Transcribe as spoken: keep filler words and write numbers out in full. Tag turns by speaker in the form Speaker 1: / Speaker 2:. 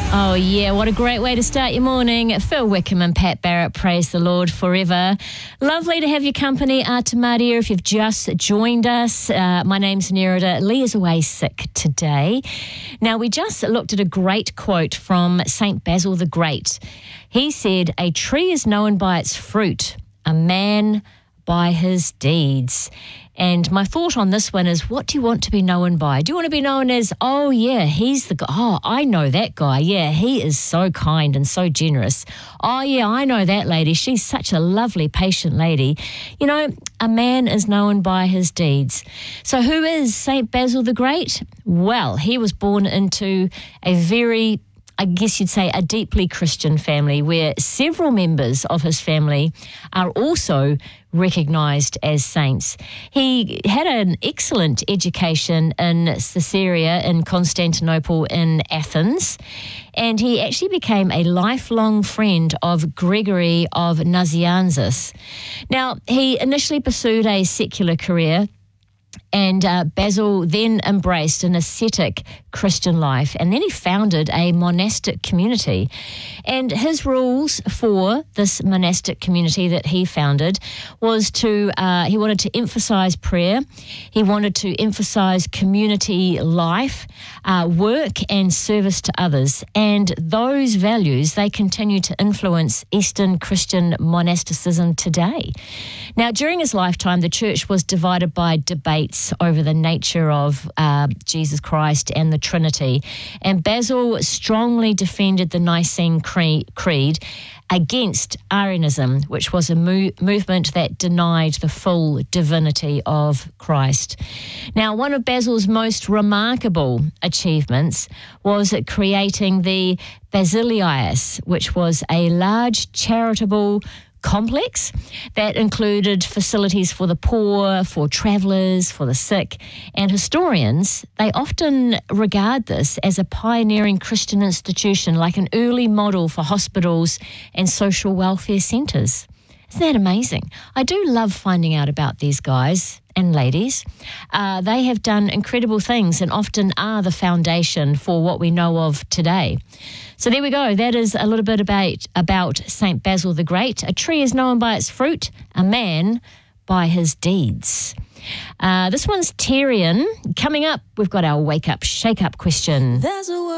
Speaker 1: Oh, yeah, what a great way to start your morning. Phil Wickham and Pat Barrett, praise the Lord forever. Lovely to have your company, Atamaria, if you've just joined us. Uh, my name's Nerida. Leah's away sick today. Now, we just looked at a great quote from Saint Basil the Great. He said, "A tree is known by its fruit, a man by his deeds." And my thought on this one is, what do you want to be known by? Do you want to be known as, oh, yeah, he's the guy. Oh, I know that guy. Yeah, he is so kind and so generous. Oh, yeah, I know that lady. She's such a lovely, patient lady. You know, a man is known by his deeds. So who is Saint Basil the Great? Well, he was born into a very I guess you'd say a deeply Christian family where several members of his family are also recognised as saints. He had an excellent education in Caesarea, in Constantinople, in Athens, and he actually became a lifelong friend of Gregory of Nazianzus. Now, he initially pursued a secular career, and uh, Basil then embraced an ascetic Christian life, and then he founded a monastic community. And his rules for this monastic community that he founded was to, uh, he wanted to emphasize prayer, he wanted to emphasize community life, uh, work and service to others. And those values, they continue to influence Eastern Christian monasticism today. Now, during his lifetime, the church was divided by debates over the nature of uh, Jesus Christ and the Trinity. And Basil strongly defended the Nicene Creed against Arianism, which was a mo- movement that denied the full divinity of Christ. Now, one of Basil's most remarkable achievements was at creating the Basileis, which was a large charitable complex that included facilities for the poor, for travellers, for the sick, and historians, they often regard this as a pioneering Christian institution, like an early model for hospitals and social welfare centres. Isn't that amazing? I do love finding out about these guys and ladies. Uh, they have done incredible things and often are the foundation for what we know of today. So there we go. That is a little bit about, about Saint Basil the Great. A tree is known by its fruit, a man by his deeds. Uh, this one's Tyrion. Coming up, we've got our wake-up, shake-up question. There's a